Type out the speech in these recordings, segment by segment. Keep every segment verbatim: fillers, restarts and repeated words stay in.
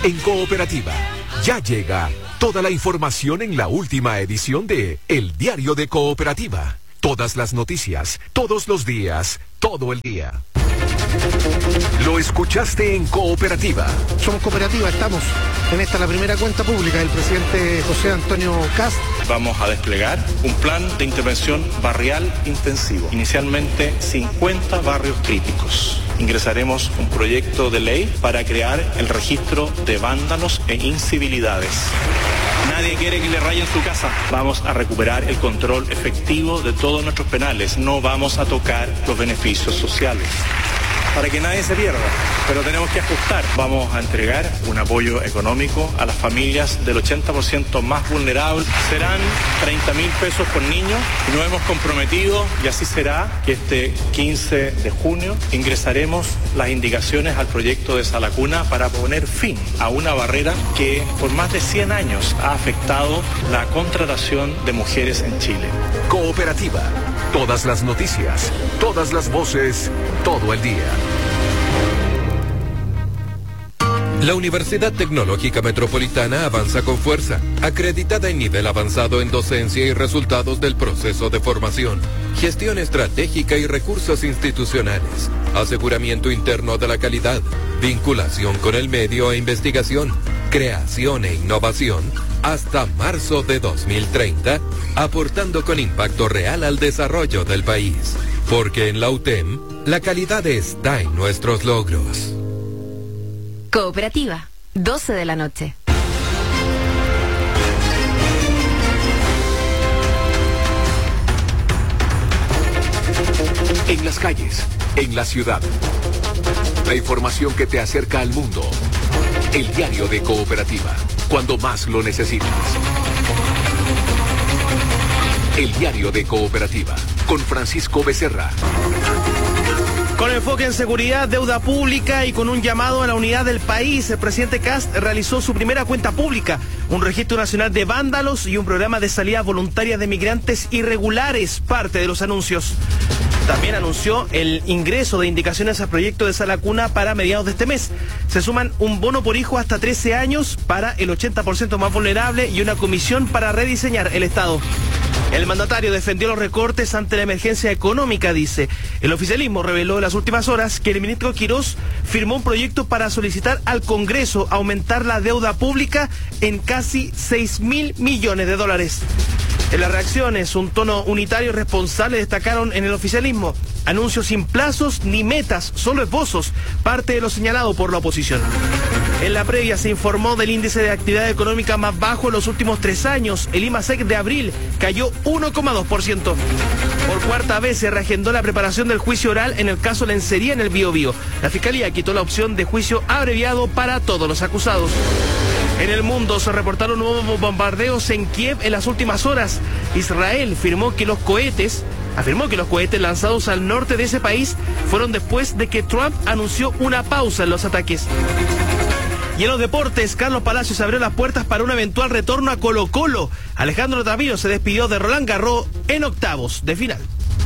En Cooperativa, ya llega toda la información en la última edición de El Diario de Cooperativa. Todas las noticias, todos los días, todo el día. Lo escuchaste en Cooperativa. Somos Cooperativa, estamos en esta la primera cuenta pública del presidente José Antonio Kast. Vamos a desplegar un plan de intervención barrial intensivo. Inicialmente cincuenta barrios críticos. Ingresaremos un proyecto de ley para crear el registro de vándalos e incivilidades. Nadie quiere que le rayen su casa. Vamos a recuperar el control efectivo de todos nuestros penales. No vamos a tocar los beneficios sociales, para que nadie se pierda, pero tenemos que ajustar. Vamos a entregar un apoyo económico a las familias del ochenta por ciento más vulnerables. Serán treinta mil pesos por niño y nos hemos comprometido, y así será, que este quince de junio ingresaremos las indicaciones al proyecto de Sala Cuna para poner fin a una barrera que por más de cien años ha afectado la contratación de mujeres en Chile. Cooperativa, todas las noticias, todas las voces, todo el día. La Universidad Tecnológica Metropolitana avanza con fuerza, acreditada en nivel avanzado en docencia y resultados del proceso de formación, gestión estratégica y recursos institucionales, aseguramiento interno de la calidad, vinculación con el medio e investigación, creación e innovación, hasta marzo de dos mil treinta, aportando con impacto real al desarrollo del país. Porque en la U T E M, la calidad está en nuestros logros. Cooperativa, doce de la noche. En las calles, en la ciudad. La información que te acerca al mundo. El Diario de Cooperativa, cuando más lo necesitas. El Diario de Cooperativa, con Francisco Becerra. Con enfoque en seguridad, deuda pública y con un llamado a la unidad del país, el presidente Kast realizó su primera cuenta pública, un registro nacional de vándalos y un programa de salida voluntaria de migrantes irregulares, parte de los anuncios. También anunció el ingreso de indicaciones al proyecto de Sala Cuna para mediados de este mes. Se suman un bono por hijo hasta trece años para el ochenta por ciento más vulnerable y una comisión para rediseñar el Estado. El mandatario defendió los recortes ante la emergencia económica, dice. El oficialismo reveló en las últimas horas que el ministro Quirós firmó un proyecto para solicitar al Congreso aumentar la deuda pública en casi seis mil millones de dólares. En las reacciones, un tono unitario y responsable destacaron en el oficialismo. Anuncios sin plazos ni metas, solo esbozos, parte de lo señalado por la oposición. En la previa se informó del índice de actividad económica más bajo en los últimos tres años. El IMASEC de abril cayó uno coma dos por ciento. Por cuarta vez se reagendó la preparación del juicio oral en el caso Lencería en el Biobío. La Fiscalía quitó la opción de juicio abreviado para todos los acusados. En el mundo se reportaron nuevos bombardeos en Kiev en las últimas horas. Israel firmó que los cohetes, afirmó que los cohetes lanzados al norte de ese país fueron después de que Trump anunció una pausa en los ataques. Y en los deportes, Carlos Palacios abrió las puertas para un eventual retorno a Colo-Colo. Alejandro Tavilo se despidió de Roland Garros en octavos de final.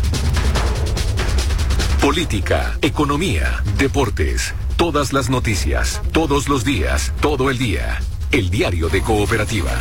Política, economía, deportes, todas las noticias, todos los días, todo el día. El Diario de Cooperativa.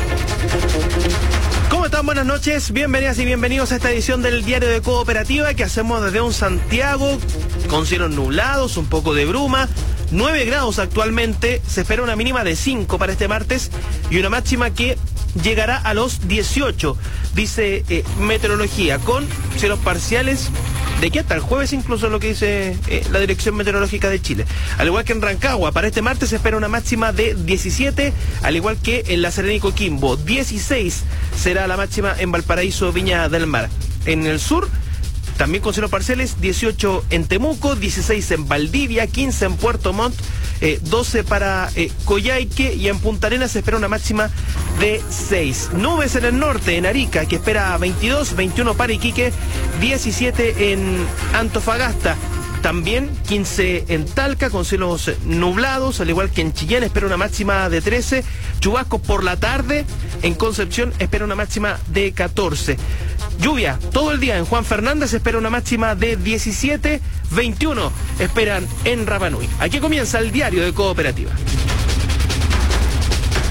¿Cómo están? Buenas noches, bienvenidas y bienvenidos a esta edición del Diario de Cooperativa que hacemos desde un Santiago con cielos nublados, un poco de bruma, nueve grados actualmente, se espera una mínima de cinco para este martes y una máxima que llegará a los dieciocho, dice eh, meteorología, con cielos parciales de aquí hasta el jueves, incluso lo que dice eh, la Dirección Meteorológica de Chile. Al igual que en Rancagua, para este martes se espera una máxima de diecisiete, al igual que en La Serena y Coquimbo. dieciséis será la máxima en Valparaíso, Viña del Mar. En el sur, también con cielos parciales, dieciocho en Temuco, dieciséis en Valdivia, quince en Puerto Montt, eh, doce para eh, Coyhaique, y en Punta Arenas se espera una máxima de seis. Nubes en el norte, en Arica, que espera veintidós, veintiuno para Iquique, diecisiete en Antofagasta. También quince en Talca, con cielos nublados, al igual que en Chillán espera una máxima de trece. Chubascos por la tarde. En Concepción espera una máxima de catorce. Lluvia todo el día en Juan Fernández, espera una máxima de diecisiete. veintiuno esperan en Rapa Nui. Aquí comienza el Diario de Cooperativa.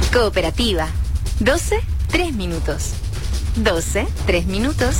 Cooperativa. doce, tres minutos. doce, tres minutos.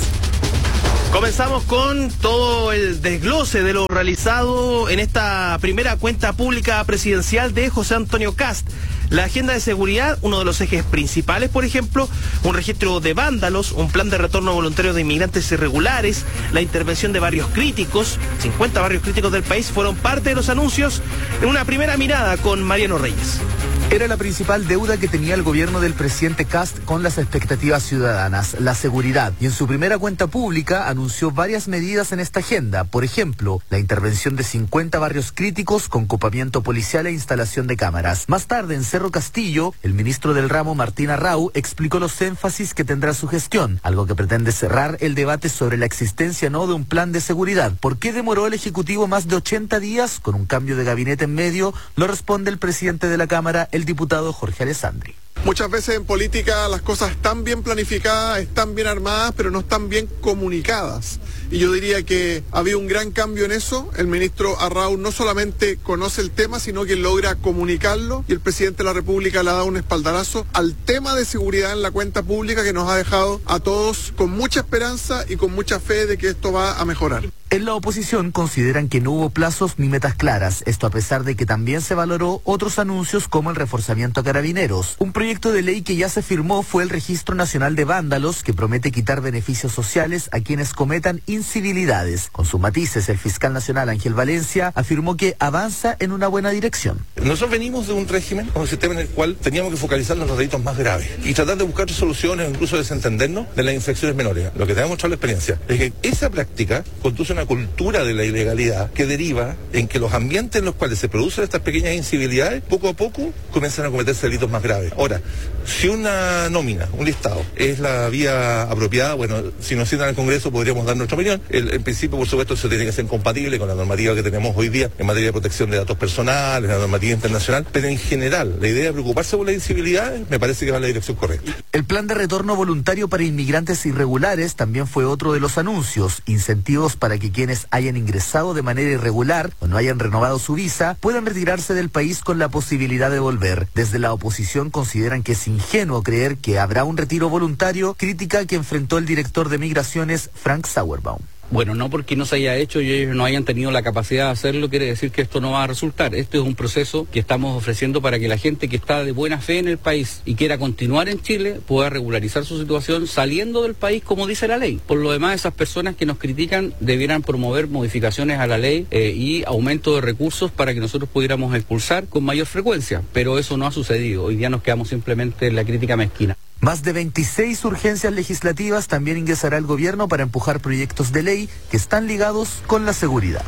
Comenzamos con todo el desglose de lo realizado en esta primera cuenta pública presidencial de José Antonio Kast. La agenda de seguridad, uno de los ejes principales, por ejemplo, un registro de vándalos, un plan de retorno voluntario de inmigrantes irregulares, la intervención de barrios críticos, cincuenta barrios críticos del país fueron parte de los anuncios en una primera mirada con Mariano Reyes. Era la principal deuda que tenía el gobierno del presidente Kast con las expectativas ciudadanas, la seguridad. Y en su primera cuenta pública anunció varias medidas en esta agenda. Por ejemplo, la intervención de cincuenta barrios críticos con copamiento policial e instalación de cámaras. Más tarde, en Cerro Castillo, el ministro del ramo, Martín Arrau, explicó los énfasis que tendrá su gestión, algo que pretende cerrar el debate sobre la existencia no de un plan de seguridad. ¿Por qué demoró el Ejecutivo más de ochenta días con un cambio de gabinete en medio? Lo responde el presidente de la Cámara, el diputado Jorge Alessandri. Muchas veces en política las cosas están bien planificadas, están bien armadas, pero no están bien comunicadas. Y yo diría que ha habido un gran cambio en eso. El ministro Arrau no solamente conoce el tema, sino que logra comunicarlo. Y el presidente de la República le ha dado un espaldarazo al tema de seguridad en la cuenta pública que nos ha dejado a todos con mucha esperanza y con mucha fe de que esto va a mejorar. En la oposición consideran que no hubo plazos ni metas claras, esto a pesar de que también se valoró otros anuncios como el reforzamiento a carabineros. Un proyecto de ley que ya se firmó fue el Registro Nacional de Vándalos, que promete quitar beneficios sociales a quienes cometan incivilidades. Con sus matices, el fiscal nacional Ángel Valencia afirmó que avanza en una buena dirección. Nosotros venimos de un régimen, un sistema en el cual teníamos que focalizarnos en los delitos más graves y tratar de buscar soluciones o incluso desentendernos de las infracciones menores. Lo que tenemos mostrado la experiencia es que esa práctica conduce a una cultura de la ilegalidad que deriva en que los ambientes en los cuales se producen estas pequeñas incivilidades poco a poco comienzan a cometerse delitos más graves. Ahora, si una nómina, un listado, es la vía apropiada, bueno, si nos citan al Congreso podríamos dar nuestra opinión. El, en principio, por supuesto, eso tiene que ser compatible con la normativa que tenemos hoy día en materia de protección de datos personales, la normativa internacional, pero en general, la idea de preocuparse por las incivilidades me parece que va en la dirección correcta. El plan de retorno voluntario para inmigrantes irregulares también fue otro de los anuncios, incentivos para que quienes hayan ingresado de manera irregular o no hayan renovado su visa puedan retirarse del país con la posibilidad de volver. Desde la oposición consideran que es ingenuo creer que habrá un retiro voluntario, crítica que enfrentó el director de Migraciones, Frank Sauerbaum. Bueno, no porque no se haya hecho y ellos no hayan tenido la capacidad de hacerlo, quiere decir que esto no va a resultar. Este es un proceso que estamos ofreciendo para que la gente que está de buena fe en el país y quiera continuar en Chile pueda regularizar su situación saliendo del país como dice la ley. Por lo demás, esas personas que nos critican debieran promover modificaciones a la ley eh, y aumento de recursos para que nosotros pudiéramos expulsar con mayor frecuencia. Pero eso no ha sucedido. Hoy día nos quedamos simplemente en la crítica mezquina. Más de veintiséis urgencias legislativas también ingresará el gobierno para empujar proyectos de ley que están ligados con la seguridad.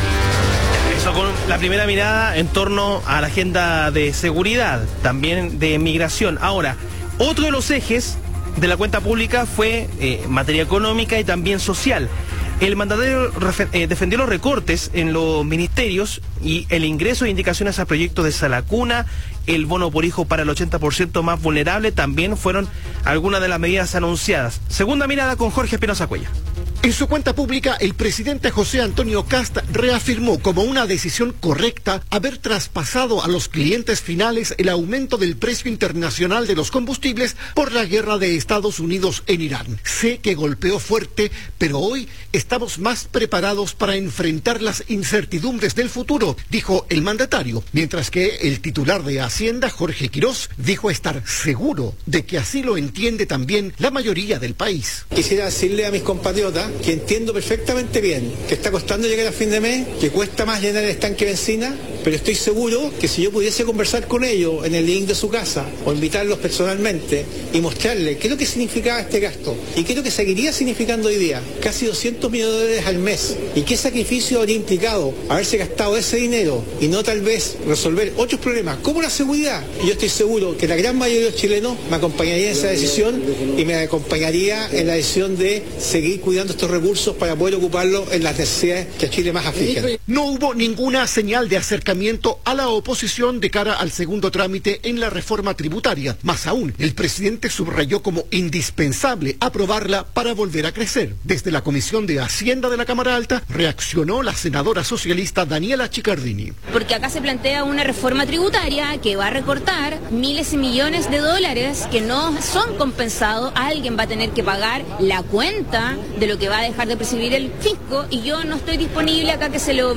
Eso con la primera mirada en torno a la agenda de seguridad, también de migración. Ahora, otro de los ejes de la cuenta pública fue eh, materia económica y también social. El mandatario eh, defendió los recortes en los ministerios y el ingreso de indicaciones a proyectos de Sala Cuna, el bono por hijo para el ochenta por ciento más vulnerable, también fueron algunas de las medidas anunciadas. Segunda mirada con Jorge Espinosa Cuellar. En su cuenta pública, el presidente José Antonio Kast reafirmó como una decisión correcta haber traspasado a los clientes finales el aumento del precio internacional de los combustibles por la guerra de Estados Unidos en Irán. Sé que golpeó fuerte, pero hoy estamos más preparados para enfrentar las incertidumbres del futuro, dijo el mandatario, mientras que el titular de Hacienda, Jorge Quirós, dijo estar seguro de que así lo entiende también la mayoría del país. Quisiera decirle a mis compatriotas que entiendo perfectamente bien que está costando llegar a fin de mes, que cuesta más llenar el estanque de benzina, pero estoy seguro que si yo pudiese conversar con ellos en el living de su casa o invitarlos personalmente y mostrarles qué es lo que significaba este gasto y qué es lo que seguiría significando hoy día, casi doscientos millones de dólares al mes, y qué sacrificio habría implicado haberse gastado ese dinero y no tal vez resolver otros problemas como la seguridad. Y yo estoy seguro que la gran mayoría de los chilenos me acompañaría en esa decisión y me acompañaría en la decisión de seguir cuidando estos recursos para poder ocuparlos en las necesidades que a Chile más afligen. No hubo ninguna señal de acercamiento acercamiento a la oposición de cara al segundo trámite en la reforma tributaria. Más aún, el presidente subrayó como indispensable aprobarla para volver a crecer. Desde la Comisión de Hacienda de la Cámara Alta reaccionó la senadora socialista Daniela Chicardini. Porque acá se plantea una reforma tributaria que va a recortar miles y millones de dólares que no son compensados. Alguien va a tener que pagar la cuenta de lo que va a dejar de percibir el fisco y yo no estoy disponible acá que se le